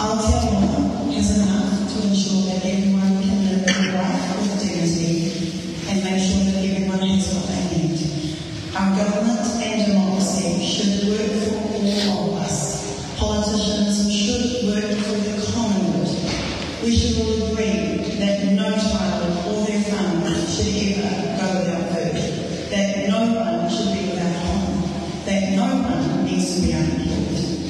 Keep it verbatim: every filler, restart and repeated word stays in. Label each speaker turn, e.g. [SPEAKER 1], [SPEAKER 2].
[SPEAKER 1] I'll tell you is enough to ensure that everyone